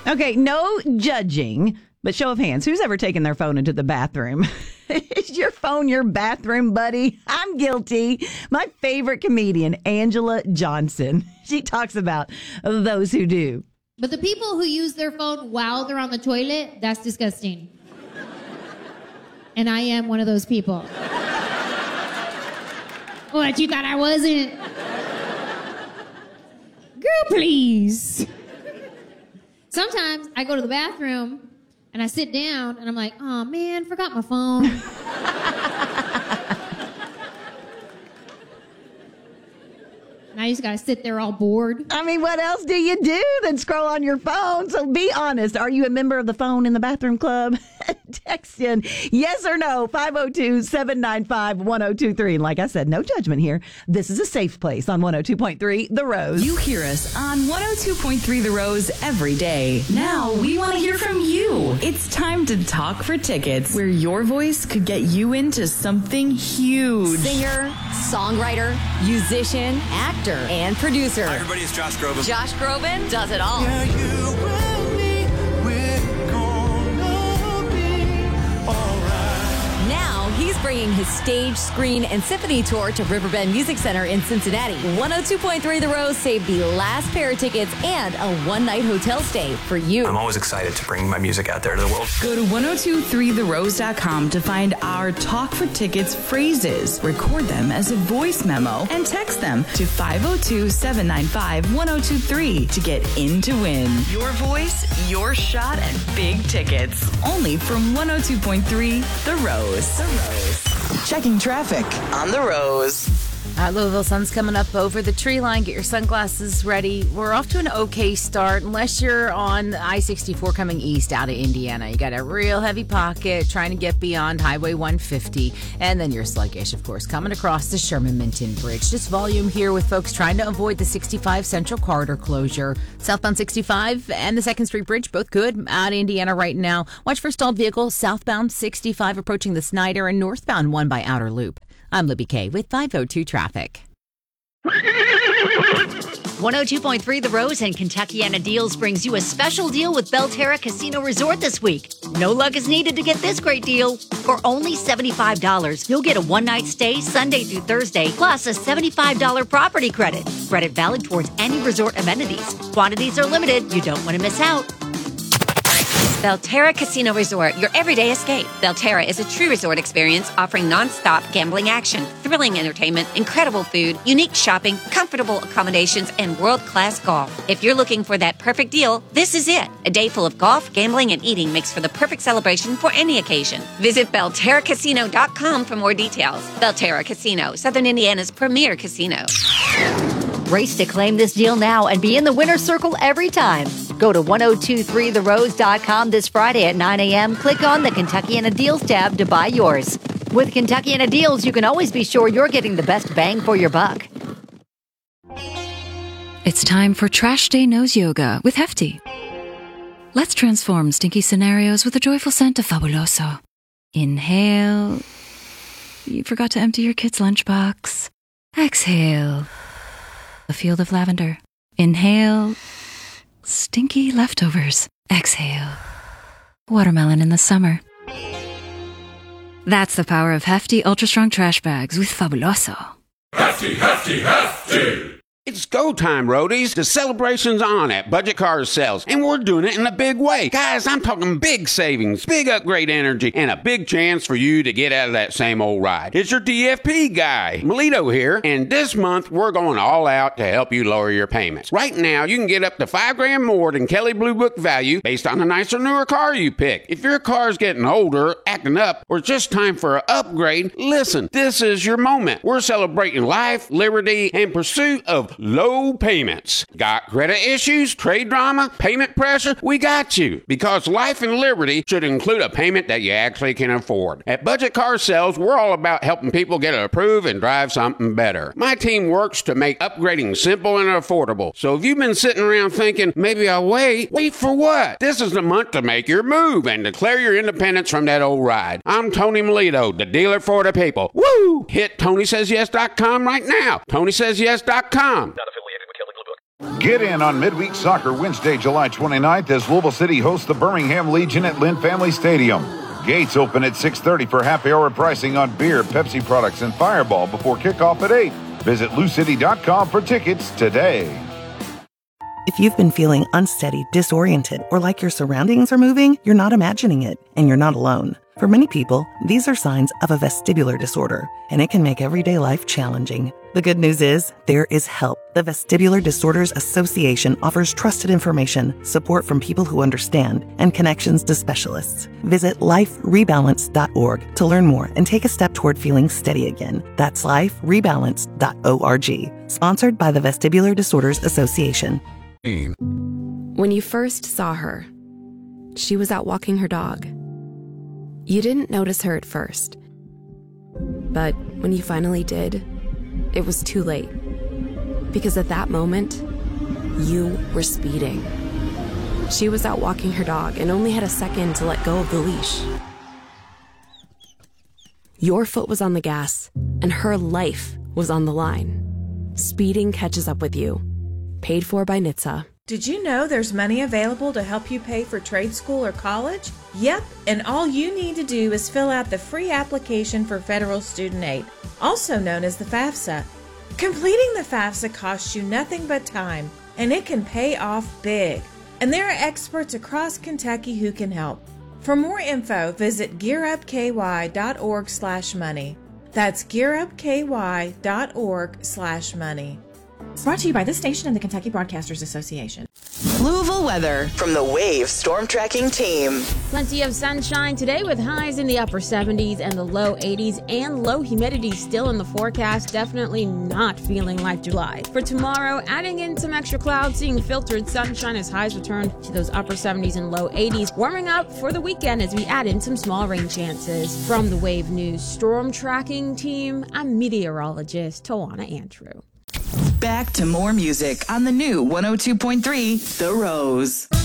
Okay, no judging, but show of hands. Who's ever taken their phone into the bathroom? Is your phone your bathroom buddy? I'm guilty. My favorite comedian, Angela Johnson. She talks about those who do. But the people who use their phone while they're on the toilet, that's disgusting. And I am one of those people. What, you thought I wasn't? Girl, please. Sometimes I go to the bathroom and I sit down and I'm like, oh man, forgot my phone. And I just gotta sit there all bored. I mean, what else do you do than scroll on your phone? So be honest. Are you a member of the phone in the bathroom club? Text in yes or no, 502-795-1023. And like I said, no judgment here. This is a safe place on 102.3 The Rose. You hear us on 102.3 The Rose every day. Now we want to hear from you. It's time to talk for tickets, where your voice could get you into something huge. Singer, songwriter, musician, actor, and producer. Hi, everybody. It's Josh Groban. Josh Groban does it all. Yeah, you and me, we're gonna be alright. Now he's bringing his stage, screen, and symphony tour to Riverbend Music Center in Cincinnati. 102.3 The Rose saved the last pair of tickets and a one-night hotel stay for you. I'm always excited to bring my music out there to the world. Go to 1023therose.com to find our Talk for Tickets phrases. Record them as a voice memo and text them to 502-795-1023 to get in to win. Your voice, your shot at big tickets. Only from 102.3 The Rose. The Rose. Checking traffic on The Rose. Louisville sun's coming up over the tree line. Get your sunglasses ready. We're off to an okay start, unless you're on I-64 coming east out of Indiana. You got a real heavy pocket trying to get beyond Highway 150. And then you're sluggish, of course, coming across the Sherman-Minton Bridge. Just volume here with folks trying to avoid the 65 Central Corridor closure. Southbound 65 and the 2nd Street Bridge, both good out of Indiana right now. Watch for stalled vehicles. Southbound 65 approaching the Snyder, and northbound 1 by Outer Loop. I'm Libby Kay with 502 Traffic. 102.3 The Rose and Kentuckiana Deals brings you a special deal with Belterra Casino Resort this week. No luck is needed to get this great deal. For only $75, you'll get a one-night stay Sunday through Thursday, plus a $75 property credit. Credit valid towards any resort amenities. Quantities are limited. You don't want to miss out. Belterra Casino Resort, your everyday escape. Belterra is a true resort experience offering non-stop gambling action, thrilling entertainment, incredible food, unique shopping, comfortable accommodations, and world-class golf. If you're looking for that perfect deal, this is it. A day full of golf, gambling, and eating makes for the perfect celebration for any occasion. Visit BelterraCasino.com for more details. Belterra Casino, Southern Indiana's premier casino. Race to claim this deal now and be in the winner's circle every time. Go to 1023therose.com this Friday at 9 a.m. Click on the Kentuckiana Deals tab to buy yours. With Kentuckiana Deals, you can always be sure you're getting the best bang for your buck. It's time for Trash Day Nose Yoga with Hefty. Let's transform stinky scenarios with a joyful scent of Fabuloso. Inhale. You forgot to empty your kid's lunchbox. Exhale. A field of lavender. Inhale. Stinky leftovers. Exhale. Watermelon in the summer. That's the power of Hefty Ultra Strong Trash Bags with Fabuloso. Hefty, hefty, hefty! It's go time, roadies. The celebration's on at Budget Car Sales, and we're doing it in a big way. Guys, I'm talking big savings, big upgrade energy, and a big chance for you to get out of that same old ride. It's your DFP guy, Melito here, and this month we're going all out to help you lower your payments. Right now, you can get up to $5,000 more than Kelley Blue Book value based on the nicer, newer car you pick. If your car's getting older, acting up, or just time for an upgrade, listen, this is your moment. We're celebrating life, liberty, and pursuit of low payments. Got credit issues, trade drama, payment pressure? We got you. Because life and liberty should include a payment that you actually can afford. At Budget Car Sales, we're all about helping people get approved and drive something better. My team works to make upgrading simple and affordable. So if you've been sitting around thinking, maybe I'll wait for what? This is the month to make your move and declare your independence from that old ride. I'm Tony Melito, the dealer for the people. Woo! Hit TonySaysYes.com right now. TonySaysYes.com. Get in on midweek soccer Wednesday, July 29th as Louisville City hosts the Birmingham Legion at Lynn Family Stadium. Gates open at 6:30 for happy hour pricing on beer, Pepsi products, and Fireball before kickoff at 8. Visit LouCity.com for tickets today. If you've been feeling unsteady, disoriented, or like your surroundings are moving, you're not imagining it, and you're not alone. For many people, these are signs of a vestibular disorder, and it can make everyday life challenging. The good news is, there is help. The Vestibular Disorders Association offers trusted information, support from people who understand, and connections to specialists. Visit liferebalance.org to learn more and take a step toward feeling steady again. That's liferebalance.org. Sponsored by the Vestibular Disorders Association. When you first saw her, she was out walking her dog. You didn't notice her at first. But when you finally did, it was too late. Because at that moment, you were speeding. She was out walking her dog and only had a second to let go of the leash. Your foot was on the gas, and her life was on the line. Speeding catches up with you. Paid for by NHTSA. Did you know there's money available to help you pay for trade school or college? Yep, and all you need to do is fill out the free application for federal student aid, also known as the FAFSA. Completing the FAFSA costs you nothing but time, and it can pay off big. And there are experts across Kentucky who can help. For more info, visit gearupky.org/money. That's gearupky.org/money. Brought to you by this station and the Kentucky Broadcasters Association. Louisville weather from the Wave Storm Tracking Team. Plenty of sunshine today with highs in the upper 70s and the low 80s, and low humidity still in the forecast. Definitely not feeling like July. For tomorrow, adding in some extra clouds, seeing filtered sunshine as highs return to those upper 70s and low 80s. Warming up for the weekend as we add in some small rain chances. From the Wave News Storm Tracking Team, I'm meteorologist Tawana Andrew. Back to more music on the new 102.3 The Rose.